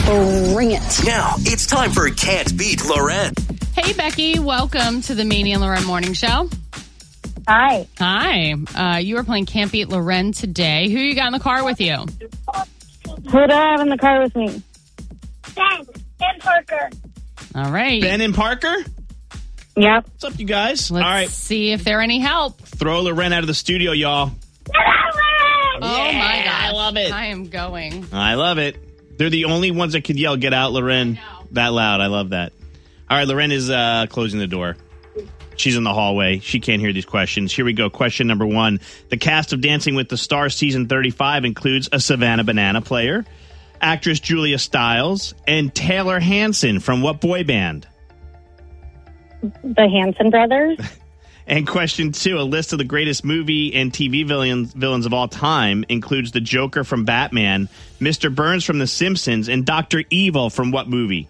Bring it. Now, it's time for Can't Beat Loren. Hey, Becky. Welcome to the Manie and Loren Morning Show. Hi. Hi. You are playing Can't Beat Loren today. Who you got in the car with you? Who do I have in the car with me? Ben and Parker. All right. Ben and Parker? Yep. What's up, you guys? Let's All right. see if they're any help. Throw Loren out of the studio, y'all. Oh, Yeah, my gosh. I love it. I am going. I love it. They're the only ones that can yell, "Get out, Loren." That loud. I love that. All right, Loren is closing the door. She's in the hallway. She can't hear these questions. Here we go. Question number 1. The cast of Dancing with the Stars season 35 includes a Savannah Banana player, actress Julia Stiles, and Taylor Hanson from what boy band? The Hanson brothers. And question 2, a list of the greatest movie and TV villains of all time includes the Joker from Batman, Mr. Burns from The Simpsons, and Dr. Evil from what movie?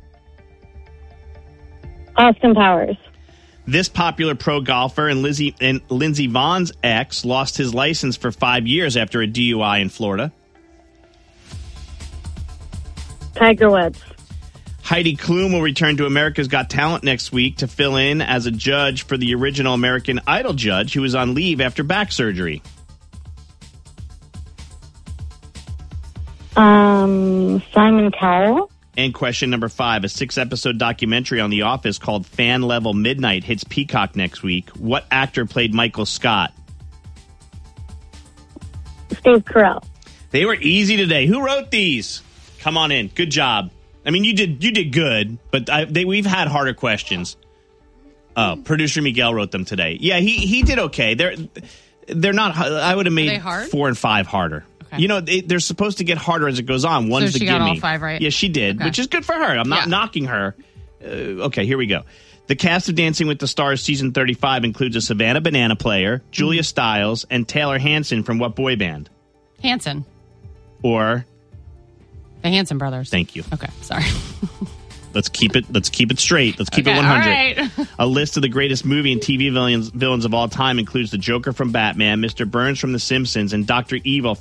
Austin Powers. This popular pro golfer and Lindsey Vohn's ex lost his license for 5 years after a DUI in Florida. Tiger Woods. Heidi Klum will return to America's Got Talent next week to fill in as a judge for the original American Idol judge who was on leave after back surgery. Simon Cowell. And question number 5, a 6-episode documentary on The Office called Fan Level Midnight hits Peacock next week. What actor played Michael Scott? Steve Carell. They were easy today. Who wrote these? Come on in. Good job. I mean, you did good, but we've had harder questions. Oh, producer Miguel wrote them today. Yeah, he did okay. They're not. I would have made 4 and 5 harder. Okay. You know, they're supposed to get harder as it goes on. One's so she the got gimme. all 5 right. Yeah, she did, which is good for her. I'm not knocking her. Okay, here we go. The cast of Dancing with the Stars season 35 includes a Savannah Banana player, Julia Stiles, and Taylor Hanson from what boy band? Hanson. Or the Hanson brothers. Thank you. Okay, sorry. Let's keep it straight. Let's keep it 100. All right. A list of the greatest movie and TV villains of all time includes the Joker from Batman, Mr. Burns from The Simpsons, and Dr. Evil